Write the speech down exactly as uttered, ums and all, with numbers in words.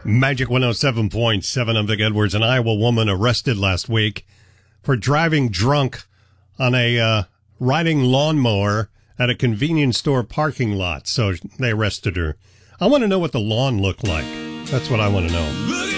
Magic one oh seven point seven. I'm Vic Edwards. An Iowa woman arrested last week for driving drunk on a uh, riding lawnmower at a convenience store parking lot. So they arrested her. I want to know what the lawn looked like. That's what I want to know.